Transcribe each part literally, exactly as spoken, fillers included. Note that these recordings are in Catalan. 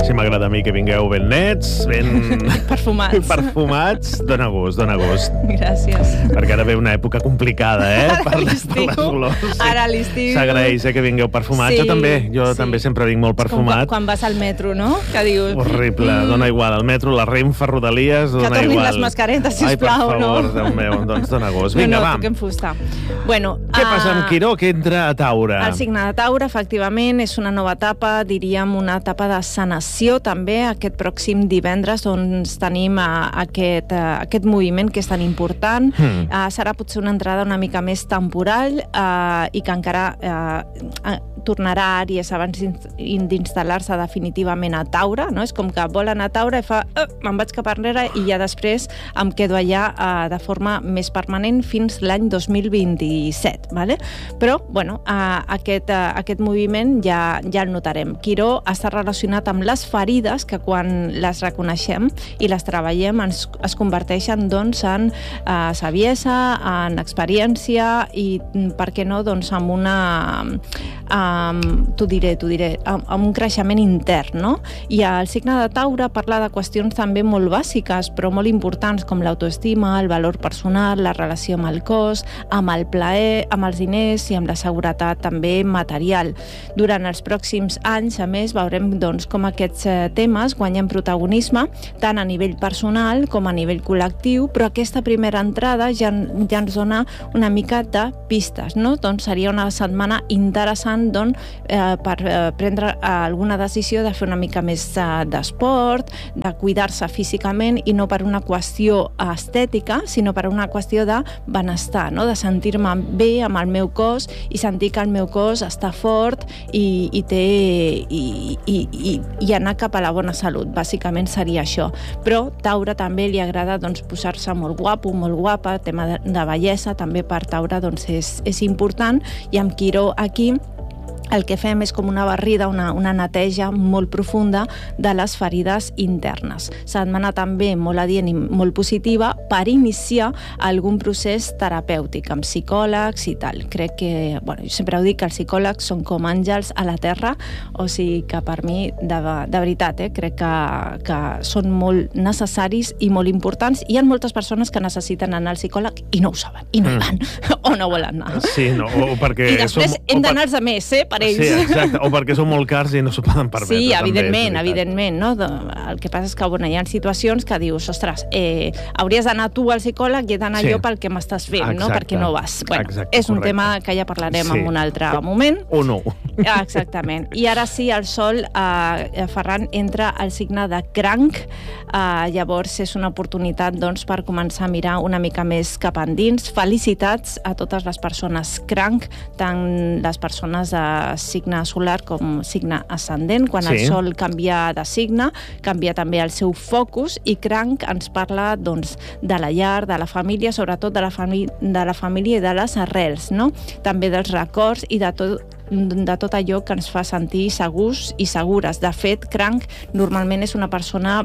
si m'agrada a mi que vingueu ben nets, ben... Perfumats. Perfumats. Dóna gust, dóna gust. Gràcies. Perquè ara ve una època complicada, eh? Ara Per les, l'estiu. per les olors. Sí. Ara l'estiu. S'agraeix eh, que vingueu perfumats. Sí, Jo també, jo sí. també sempre vinc molt Com perfumat. quan, quan vas al metro, no? Que dius... Horrible, mm. dona igual. El metro, la Renfe, Rodalies, dona tornin igual. les mascaretes, sisplau, Ai, per favor, no? Déu meu, doncs dona gust. Vinga, no, no, va. toquem fusta. Bueno, Què passa amb uh, Quiró, que entra a Taure? El signe de Taure, efectivament, és una nova etapa, diríem una etapa de sanació també, aquest pròxim divendres, on tenim uh, aquest, uh, aquest moviment que és tan important. Mm. Uh, serà potser una entrada una mica més temporal uh, i que encara uh, uh, tornarà a Àries abans d'instal·lar-se definitivament a Taure, no? És com que vol anar a Taure i fa uh, me'n vaig cap enrere i ja després em quedo allà uh, de forma més permanent fins l'any dos mil vint-i-set, ¿vale? Però, bueno, uh, aquest, uh, aquest moviment ja, ja el notarem. Quiró està relacionat amb les ferides que quan les reconeixem i les treballem ens, es converteixen doncs, en uh, saviesa, en experiència i, per què no, doncs, amb una... Um, t'ho diré, t'ho diré, amb, amb un creixement intern, no? I el signe de Taure parla de qüestions també molt bàsiques, però molt importants, com l'autoestima, el valor personal, la relació amb el cos, amb el plaer, amb els diners i amb la seguretat també material. Durant els pròxims anys, a més, veurem doncs, com aquests eh, temes guanyen protagonisme, tant a nivell personal com a nivell col·lectiu, però aquesta primera entrada ja, ja ens dona una mica de pistes, no? Doncs seria una setmana interessant doncs, eh, per eh, prendre eh, alguna decisió de fer una mica més eh, d'esport, de cuidar-se físicament i no per una qüestió estètica, sinó per una qüestió de benestar, no? De sentir-me bé amb el meu cos i sentir que el meu cos està fort i, i, té, i, i, i, i anar cap a la bona salut. Bàsicament seria això. Però Taure també li agrada doncs, posar-se molt guapo, molt guapa, tema de, de bellesa, també per Taure doncs, és, és important, i amb Quiró aquí el que fem és com una barrida, una, una neteja molt profunda de les ferides internes. Setmana també molt adient i molt positiva per iniciar algun procés terapèutic amb psicòlegs i tal. Crec que, bueno, jo sempre ho dic, que els psicòlegs són com àngels a la terra, o sigui que per mi, de, de veritat, eh, crec que, que són molt necessaris i molt importants. Hi ha moltes persones que necessiten anar al psicòleg i no ho saben, i no hi van, mm. o no volen anar. Sí, no, o perquè... I després som, hem d'anar els altres, eh, per ells. Sí, exacte, o perquè són molt cars i no s'ho poden permetre. Sí, evidentment, també, evidentment, no? El que passa és que, bueno, hi ha situacions que dius, ostres, eh, hauries d'anar tu al psicòleg i he d'anar sí. jo pel que m'estàs fent, exacte. No? Perquè no vas. Bueno, exacte, és un correcte. Tema que ja parlarem sí. en un altre moment. O no. Exactament. I ara sí, el Sol, eh, Ferran, entra al signe de Cranc, eh, llavors és una oportunitat, doncs, per començar a mirar una mica més cap endins. Felicitats a totes les persones Cranc, tant les persones de signe solar com signe ascendent. Quan sí. el Sol canvia de signe, canvia també el seu focus, i Cranc ens parla doncs, de la llar, de la família, sobretot de la, fami de la família i de les arrels, no? També dels records i de tot de tot allò que ens fa sentir segurs i segures. De fet, Cranc normalment és una persona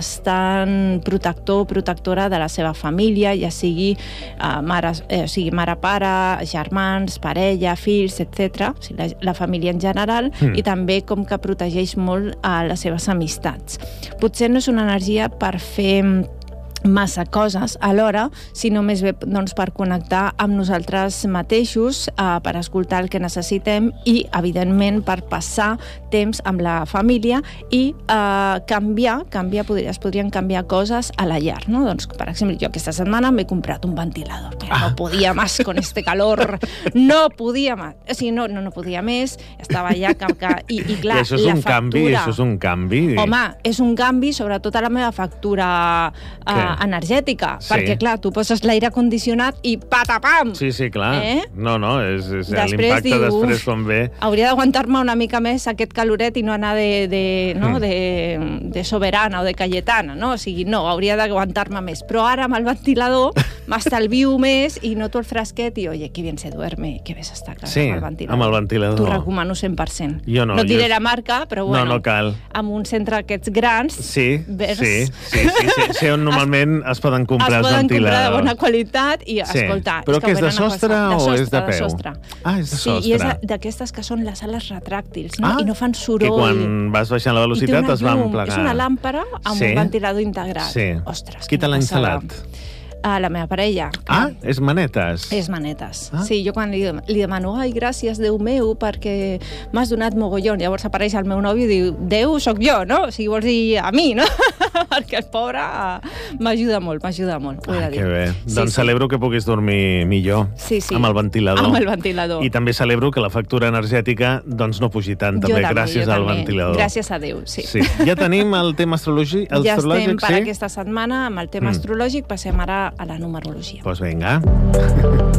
bastant protector o protectora de la seva família, ja sigui, eh, mare, eh, o sigui mare-pare, germans, parella, fills, etcètera. O sigui, la, la família en general, mm. i també com que protegeix molt a les seves amistats. Potser no és una energia per fer massa coses alhora, sinó més bé doncs, per connectar amb nosaltres mateixos, eh, per escoltar el que necessitem i, evidentment, per passar temps amb la família i eh, canviar, canviar podria, es podrien canviar coses a la llar, no? Doncs, per exemple, jo aquesta setmana m'he comprat un ventilador, que ah. no podia més con este calor, no podia més, o sigui, no, no, no podia més, estava allà, que, que, i, i clar, I això és la un factura... canvi, això és un canvi. Home, és un canvi, sobretot a la meva factura eh, energètica, sí. perquè, clar, tu poses l'aire condicionat i patapam! Sí, sí, clar. Eh? No, no, és, és l'impacte diu, després quan ve... Hauria d'aguantar-me una mica més aquest caloret i no anar de, de, no, mm. de, de soberana o de Cayetana, no? O sigui, no, hauria d'aguantar-me més. Però ara, amb el ventilador, m'estalvio més i noto el fresquet i, oye, que bien se duerme, que bé s'està, clar, sí, amb el ventilador. amb el ventilador. T'ho recomano cent per cent. Jo no. No et diré jo... la marca, però bueno, no, no cal. amb un centre d'aquests grans... Sí, vers... sí, sí, sí, sí, sí, on normalment moment es poden comprar els ventiladors. Es poden comprar de bona qualitat i, sí. escolta... Però és que que és de sostre de o sostre, és de peu? De sostre. Ah, és de sostre. Sí, i és d'aquestes que són les ales retràctils, no? Ah, I no fan soroll. que quan vas baixant la velocitat es van plegar. És una làmpara amb sí. un ventilador integrat. Sí. Ostres, qui te l'ha instal·lat? A la meva parella. Ah, és manetes? És manetes. Ah. Sí, jo quan li, li demano ai, gràcies, Déu meu, perquè m'has donat mogollon. Llavors apareix el meu nòvio i diu, Déu, sóc jo, no? O sigui, vols dir a mi, no? Perquè el pobre m'ajuda molt, m'ajuda molt. Ah, que bé. Sí, doncs sí. celebro que puguis dormir millor sí, sí. amb el ventilador. Amb el ventilador. I també celebro que la factura energètica doncs, no pugi tant, jo també, també gràcies al també. ventilador. Gràcies a Déu, sí. sí. Ja tenim el tema astrològic, el ja astrològic, estem per sí? aquesta setmana amb el tema Mm. astrològic, passem ara a la numerologia. Doncs pues venga.